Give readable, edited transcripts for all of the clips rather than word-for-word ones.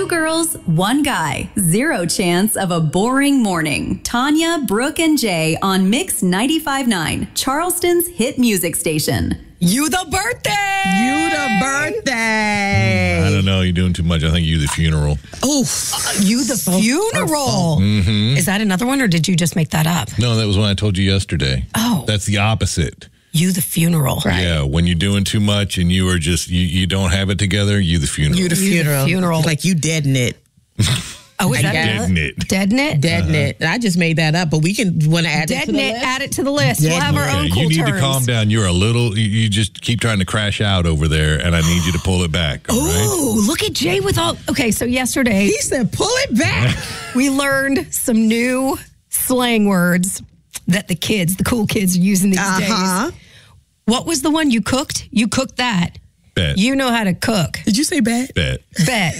Two girls, one guy, zero chance of a boring morning. Tanya, Brooke, and Jay on Mix 95.9, Charleston's hit music station. You the birthday! You the birthday! I don't know. You're doing too much. I think you the funeral. Oof. You the funeral. Mm-hmm. Is that another one, or did you just make that up? No, that was when I told you yesterday. Oh. That's the opposite. You the funeral. Right. Yeah, when you're doing too much and you are just, you don't have it together, you the funeral. You the funeral. funeral. Like you deadin' it. Oh, is that Deaden it. Deaden it? Deadin' it. And I just made that up, but we can want to add it to Deaden the it. list. Add it to the list. We'll have our Yeah, own cool you need terms. to calm down. You're a little, you just keep trying to crash out over there, and I need you to pull it back. All right? Oh, look at Jay with all. Okay, so yesterday He said, pull it back. we learned some new slang words that the cool kids, are using these days. What was the one you cooked? You cooked that. Bet. You know how to cook. Did you say bet? Bet. Bet.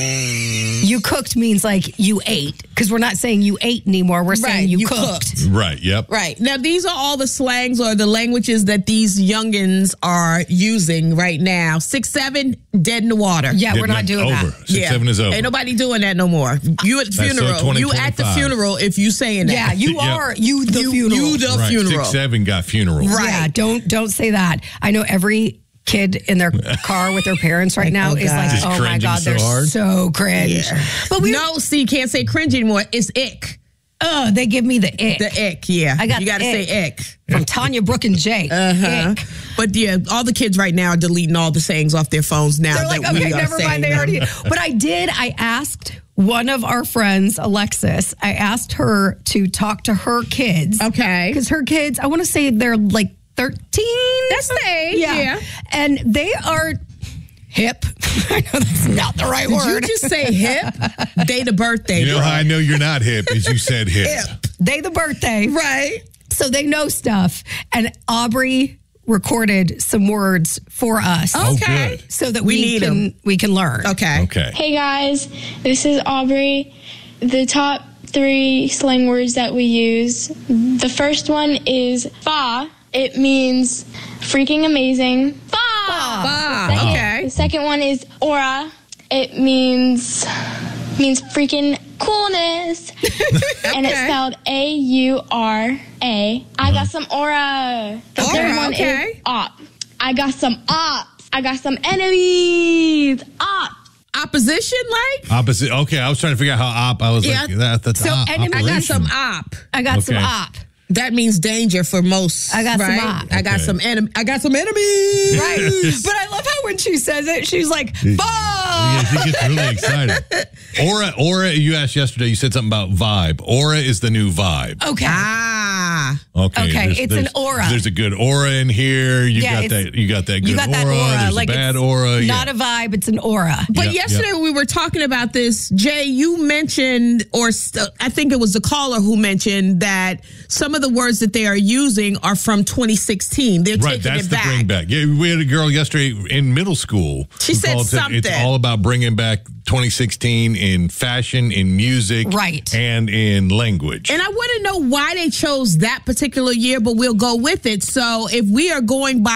You cooked means like you ate, because we're not saying you ate anymore. We're saying Right, you you cooked. Right, yep. Right. Now, these are all the slangs or the languages that these youngins are using right now. 6'7", dead in the water. Yeah, we're not doing over. that. 6'7" is over. Ain't nobody doing that no more. You at the That's funeral. 20, You at the 25. funeral if you saying that. Yeah, you Yep. are you the funeral. You the Right, funeral. 6'7" got funeral. Right. Yeah, don't say that. I know every kid in their car with their parents right now oh, is God. like, Just oh my cringing God, so they're hard. so cringe. Yeah. But we No, see, you can't say cringe anymore. It's ick. they give me the ick. The ick, yeah. I got you got to the say ick. From Tanya, Brooke, and Jay. Ick. But yeah, all the kids right now are deleting all the sayings off their phones now. They're like, that we okay, are never saying mind. They them. already. But I asked one of our friends, Alexis, I asked her to talk to her kids. Okay. Because her kids, I want to say they're like 13. That's the age, yeah. And they are hip. I know that's not the right Did word. you just say hip? Date of birthday. You know bro. how I know you're not hip is you said hip. They the birthday. Right. So they know stuff. And Aubrey recorded some words for us. Oh, Okay. good. So that We need we can learn. Okay. Okay. Hey guys, this is Aubrey. The top 3 slang words that we use. The first one is fa. It means freaking amazing. Fa. Okay. The second one is aura. It means freaking coolness. And it's spelled A-U-R-A. I got some aura. The third one is op. I got some ops. I got some enemies. Op. Opposition, like? Opposite. Okay, I was trying to figure out how op. I was Yeah. like, that's So, op. enemy- I got operation. some op. I got some Okay. op. That means danger for most. I got some right? op. I got Okay. some enemy. I got some enemies. Right. But I love how when she says it, she's like, Yeah, fuck. she gets really excited. Aura, you asked yesterday, you said something about vibe. Aura is the new vibe. Okay. Ah. Okay. Okay, it's an aura. There's a good aura in here. You Yeah, got that good You got aura. that aura. There's Like a bad it's aura. not a vibe, it's an aura. But Yep, yesterday we were talking about this. Jay, you mentioned, I think it was the caller who mentioned that some of the words that they are using are from 2016. They're Right, taking that's it the back. bring back. Yeah, we had a girl yesterday in middle school. She who said called, something. It's all about bringing back 2016 in fashion, in music, Right. and in language. And I want to know why they chose that particular year, but we'll go with it. So if we are going by